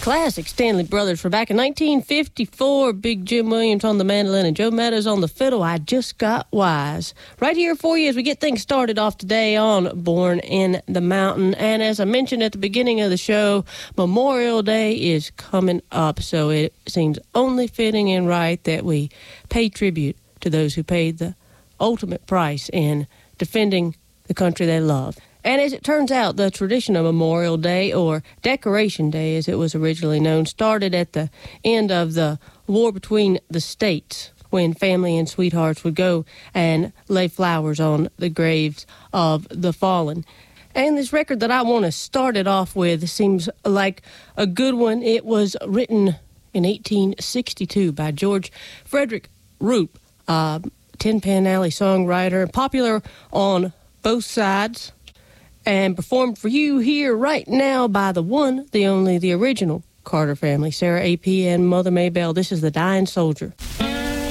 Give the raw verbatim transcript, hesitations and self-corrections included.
Classic Stanley Brothers for back in nineteen fifty-four. Big Jim Williams on the mandolin and Joe Meadows on the fiddle. I Just Got Wise. Right here for you as we get things started off today on Born in the Mountain. And as I mentioned at the beginning of the show, Memorial Day is coming up, so it seems only fitting and right that we pay tribute to those who paid the ultimate price in defending the country they love. And as it turns out, the tradition of Memorial Day, or Decoration Day as it was originally known, started at the end of the war between the states, when family and sweethearts would go and lay flowers on the graves of the fallen. And this record that I want to start it off with seems like a good one. It was written in eighteen sixty-two by George Frederick Roop, a Tin Pan Alley songwriter, popular on both sides, and performed for you here right now by the one, the only, the original Carter family, Sarah A P and Mother Maybelle. This is The Dying Soldier.